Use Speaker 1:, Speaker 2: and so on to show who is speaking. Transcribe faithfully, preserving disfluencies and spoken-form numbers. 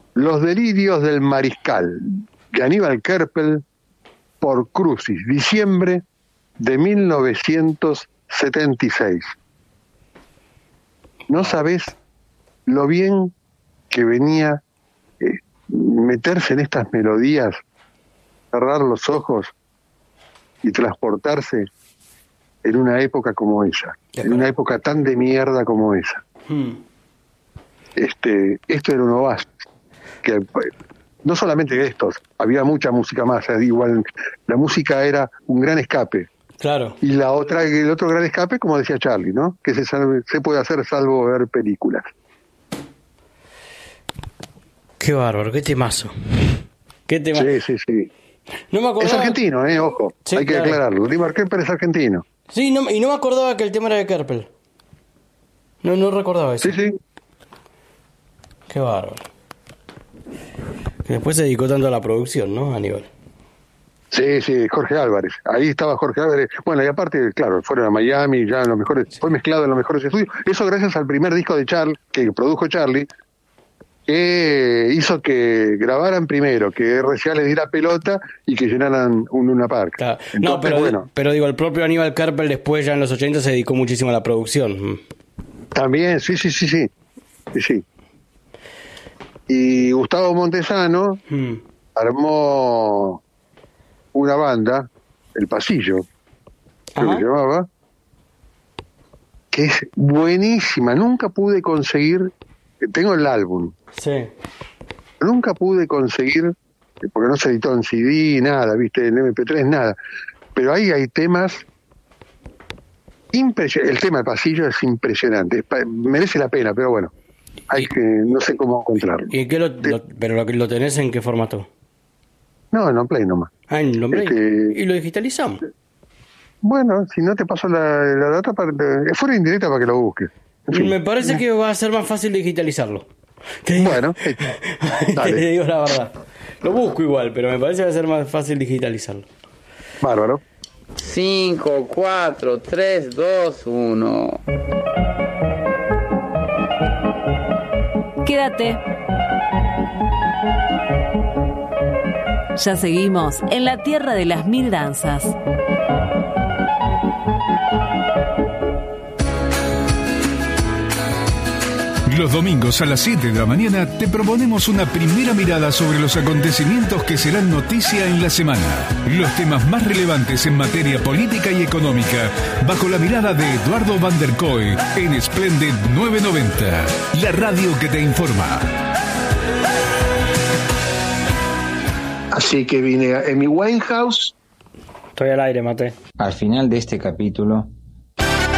Speaker 1: Los delirios del mariscal, de Aníbal Kerpel, por Crucis, diciembre de mil novecientos setenta y seis. No sabés lo bien que venía eh, meterse en estas melodías, cerrar los ojos y transportarse en una época como esa, en una época tan de mierda como esa. Hmm. Este, esto era un oasis, que no solamente de estos, había mucha música más, igual la música era un gran escape.
Speaker 2: Claro.
Speaker 1: Y la otra, el otro gran escape, como decía Charlie, ¿no? Que se, se puede hacer salvo ver películas.
Speaker 2: Qué bárbaro, qué temazo. Qué temazo.
Speaker 1: Sí, sí, sí.
Speaker 2: No me acordaba...
Speaker 1: Es argentino, eh, ojo, sí, hay que claro. aclararlo. Aníbal Kerpel es argentino.
Speaker 2: Sí, no, y no me acordaba que el tema era de Kerpel. No, no recordaba eso.
Speaker 1: Sí, sí.
Speaker 2: Qué bárbaro. Que después se dedicó tanto a la producción, ¿no, Aníbal?
Speaker 1: Sí, sí, Jorge Álvarez. Ahí estaba Jorge Álvarez. Bueno, y aparte, claro, fueron a Miami, ya en los mejores, fue mezclado en los mejores estudios. Eso gracias al primer disco de Charlie, que produjo Charlie, que hizo que grabaran primero, que R C A les diera pelota y que llenaran un Luna Park.
Speaker 2: Claro. Entonces, no, pero, bueno. pero digo, el propio Aníbal Kerpel después, ya en los ochenta, se dedicó muchísimo a la producción.
Speaker 1: También, sí, sí, sí, sí. sí, sí. Y Gustavo Montesano hmm. armó una banda, El Pasillo, creo que se llamaba, que es buenísima. Nunca pude conseguir, tengo el álbum,
Speaker 2: sí.
Speaker 1: nunca pude conseguir, porque no se editó en C D, nada, viste, en eme pe tres, nada, pero ahí hay temas impresionantes. El tema del Pasillo es impresionante, merece la pena, pero bueno, hay que, no sé cómo encontrarlo.
Speaker 2: ¿Y qué lo, lo, pero lo, lo tenés en qué formato?
Speaker 1: No, en Longplay nomás.
Speaker 2: Ah, en Longplay.
Speaker 1: Este,
Speaker 2: ¿Y lo digitalizamos?
Speaker 1: Bueno, si no te paso la, la data, para, es fuera indirecta para que lo busques. En fin.
Speaker 2: Me parece que va a ser más fácil digitalizarlo.
Speaker 1: Te bueno,
Speaker 2: eh, te digo la verdad. Lo busco igual, pero me parece que va a ser más fácil digitalizarlo.
Speaker 1: Bárbaro.
Speaker 3: cinco, cuatro, tres, dos, uno.
Speaker 4: Quédate. Ya seguimos en la tierra de las mil danzas.
Speaker 5: Los domingos a las siete de la mañana te proponemos una primera mirada sobre los acontecimientos que serán noticia en la semana. Los temas más relevantes en materia política y económica, bajo la mirada de Eduardo Van der Kooi en Splendid novecientos noventa, la radio que te informa.
Speaker 1: Así que vine a Amy Winehouse.
Speaker 2: Estoy al aire, Mate.
Speaker 3: Al final de este capítulo